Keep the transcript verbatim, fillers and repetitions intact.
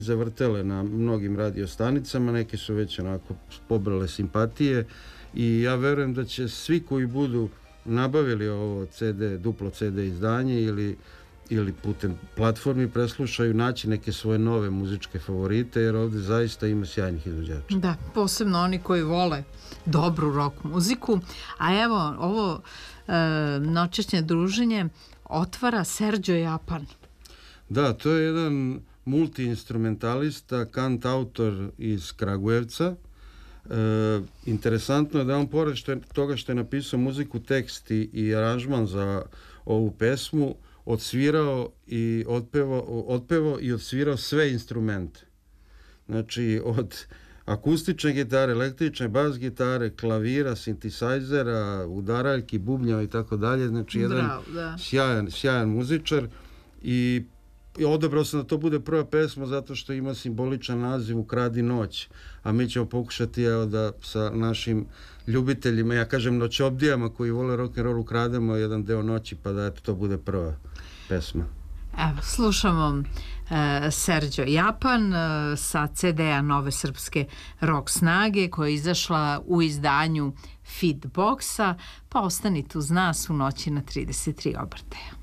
zavrtele na mnogim radiostanicama, neke su već onako pobrale simpatije i ja verujem da će svi koji budu nabavili ovo C D, duplo C D izdanje ili ili putem platformi preslušaju, naći neke svoje nove muzičke favorite, jer ovde zaista ima sjajnih izvođača. Da, posebno oni koji vole dobru rock muziku. A evo, ovo e, noćešnje druženje otvara Serđo Japan. Da, to je jedan multiinstrumentalista, kantautor iz Kragujevca. E, interesantno je da on pored što je, toga što je napisao muziku, tekst i, i aranžman za ovu pesmu, odsvirao i otpevao, otpevao i odsvirao sve instrumente. Znači, od akustične gitare, električne bas gitare, klavira, sintisajzera, udaraljki, bubnjava i tako dalje. Znači, jedan Bravo, da. sjajan, sjajan muzičar i I odabrao sam da to bude prva pesma zato što ima simboličan naziv Ukradi noć, a mi ćemo pokušati evo da sa našim ljubiteljima, ja kažem noćobdijama koji vole rock'n'roll, ukrademo jedan deo noći pa da eto to bude prva pesma. Evo, slušamo e, Serđo Japan e, sa C D-a Nove srpske rock snage koja je izašla u izdanju Feedboxa, pa ostanite uz nas u noći na trideset tri obrtaja.